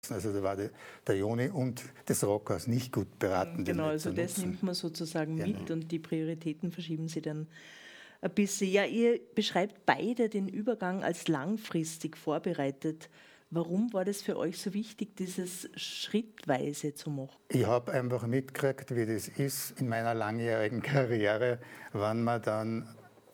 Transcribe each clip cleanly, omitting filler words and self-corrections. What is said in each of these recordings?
Also da war der Joni und das Rockhaus nicht gut beraten. Genau, also das nimmt man sozusagen mit und die Prioritäten verschieben sie dann ein bisschen. Ja, ihr beschreibt beide den Übergang als langfristig vorbereitet. Warum war das für euch so wichtig, dieses schrittweise zu machen? Ich habe einfach mitgekriegt, wie das ist in meiner langjährigen Karriere, wenn man dann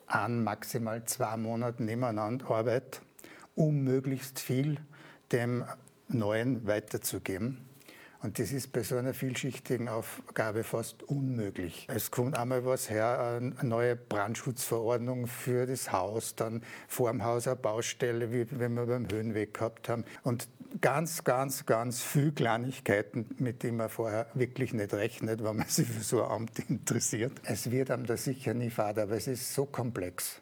maximal 2 Monate nebeneinander arbeitet, um möglichst viel dem Neuen weiterzugeben. Und das ist bei so einer vielschichtigen Aufgabe fast unmöglich. Es kommt einmal was her, eine neue Brandschutzverordnung für das Haus, dann vor dem Haus eine Baustelle, wie wenn wir beim Höhenweg gehabt haben. Und ganz, ganz, ganz viele Kleinigkeiten, mit denen man vorher wirklich nicht rechnet, wenn man sich für so ein Amt interessiert. Es wird einem da sicher nie fad, aber es ist so komplex.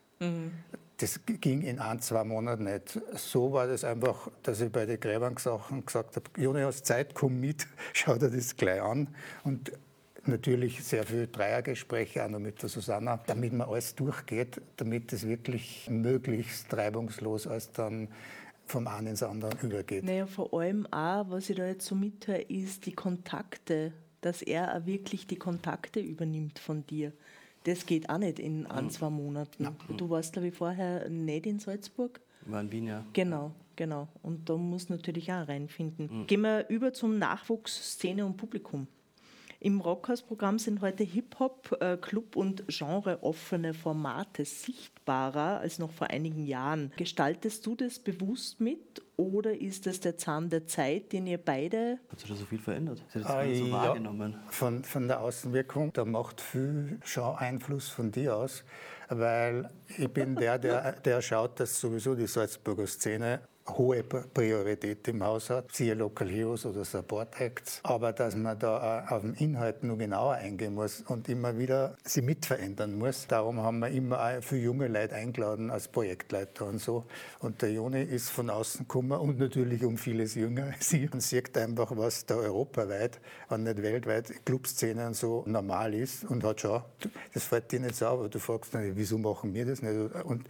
Das ging in 1-2 Monaten nicht. So war das einfach, dass ich bei den Gräbersachen gesagt habe, Joni, hast Zeit, komm mit, schau dir das gleich an. Und natürlich sehr viele Dreiergespräche, auch noch mit der Susanna, damit man alles durchgeht, damit es wirklich möglichst reibungslos als dann vom einen ins andere übergeht. Naja, vor allem auch, was ich da jetzt so mithöre, ist die Kontakte, dass er auch wirklich die Kontakte übernimmt von dir. Das geht auch nicht in 1-2 Monaten. Ja. Du warst, glaube ich, vorher nicht in Salzburg. Ich war in Wien, ja. Genau. Und da muss natürlich auch reinfinden. Gehen wir über zum Nachwuchs, Szene und Publikum. Im Rockhaus-Programm sind heute Hip-Hop, Club- und genreoffene Formate sichtbarer als noch vor einigen Jahren. Gestaltest du das bewusst mit oder ist das der Zahn der Zeit, den ihr beide... Hat sich da so viel verändert? Ist das so wahrgenommen? Von der Außenwirkung, da macht viel schon Einfluss von dir aus, weil ich bin der schaut, dass sowieso die Salzburger Szene hohe Priorität im Haus hat, siehe Local Heroes oder Support Acts, aber dass man da auf den Inhalt noch genauer eingehen muss und immer wieder sie mitverändern muss. Darum haben wir immer auch für junge Leute eingeladen als Projektleiter und so. Und der Joni ist von außen gekommen und natürlich um vieles jünger als ich und sieht einfach, was da europaweit, wenn nicht weltweit, Clubszene und so normal ist und hat schon, das fällt dir nicht so auf, aber du fragst nicht, wieso machen wir das nicht? Und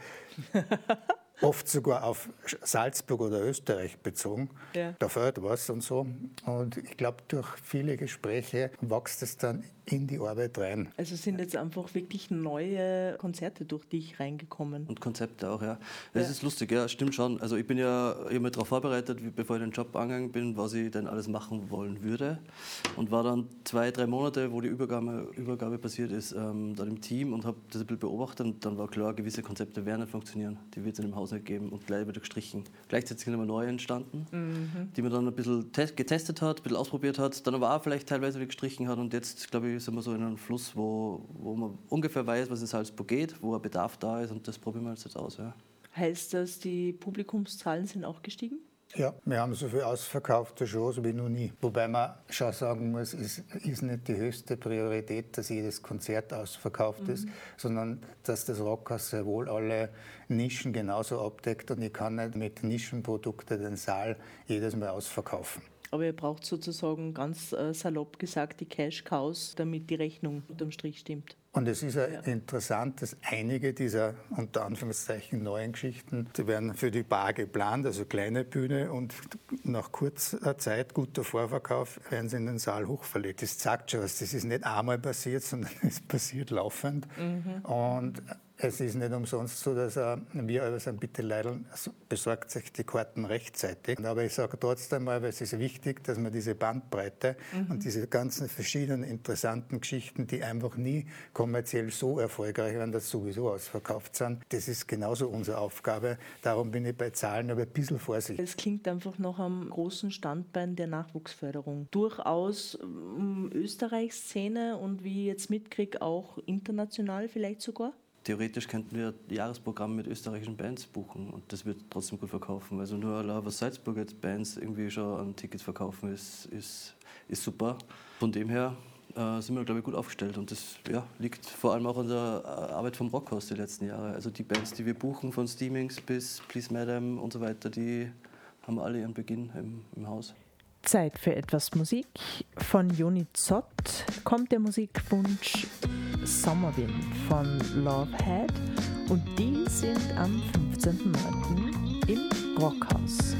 oft sogar auf Salzburg oder Österreich bezogen. Ja. Da fehlt was und so. Und ich glaube, durch viele Gespräche wächst es dann in die Arbeit rein. Also sind jetzt einfach wirklich neue Konzerte durch dich reingekommen? Und Konzepte auch, ja. Das ist lustig, ja, stimmt schon. Also ich bin ja immer darauf vorbereitet, bevor ich den Job angegangen bin, was ich denn alles machen wollen würde. Und war dann 2-3 Monate, wo die Übergabe passiert ist, dann im Team und habe das ein bisschen beobachtet. Und dann war klar, gewisse Konzepte werden nicht funktionieren. Die wird es in dem Haus nicht geben und gleich wieder gestrichen. Gleichzeitig sind immer neue entstanden, die man dann ein bisschen getestet hat, ein bisschen ausprobiert hat, dann aber auch vielleicht teilweise wieder gestrichen hat. Und jetzt, glaube ich, sind wir so in einem Fluss, wo man ungefähr weiß, was in Salzburg geht, wo ein Bedarf da ist und das probieren wir jetzt aus. Ja. Heißt das, die Publikumszahlen sind auch gestiegen? Ja, wir haben so viele ausverkaufte Shows wie noch nie. Wobei man schon sagen muss, es ist nicht die höchste Priorität, dass jedes Konzert ausverkauft ist, sondern dass das Rockhaus sehr wohl alle Nischen genauso abdeckt und ich kann nicht mit Nischenprodukten den Saal jedes Mal ausverkaufen. Aber ihr braucht sozusagen ganz salopp gesagt die Cash-Cows, damit die Rechnung unterm Strich stimmt. Und es ist ja interessant, dass einige dieser unter Anführungszeichen neuen Geschichten, die werden für die Bar geplant, also kleine Bühne und nach kurzer Zeit, guter Vorverkauf, werden sie in den Saal hochverlegt. Das zeigt schon was, das ist nicht einmal passiert, sondern es passiert laufend. Und es ist nicht umsonst so, dass wir sagen, bitte Leute, besorgt sich die Karten rechtzeitig. Aber ich sage trotzdem mal, weil es ist wichtig, dass man diese Bandbreite und diese ganzen verschiedenen interessanten Geschichten, die einfach nie kommerziell so erfolgreich werden, dass sowieso ausverkauft sind, das ist genauso unsere Aufgabe. Darum bin ich bei Zahlen aber ein bisschen vorsichtig. Es klingt einfach noch am großen Standbein der Nachwuchsförderung. Durchaus Österreich-Szene und wie ich jetzt mitkriege, auch international vielleicht sogar? Theoretisch könnten wir Jahresprogramm mit österreichischen Bands buchen und das wird trotzdem gut verkaufen. Also nur was Salzburg jetzt Bands irgendwie schon an Tickets verkaufen, ist super. Von dem her sind wir, glaube ich, gut aufgestellt und das liegt vor allem auch an der Arbeit vom Rockhaus die letzten Jahre. Also die Bands, die wir buchen, von Steamings bis Please Madam und so weiter, die haben alle ihren Beginn im Haus. Zeit für etwas Musik. Von Joni Zott kommt der Musikwunsch Sommerwind von Lovehead und die sind am 15.09. im Rockhaus.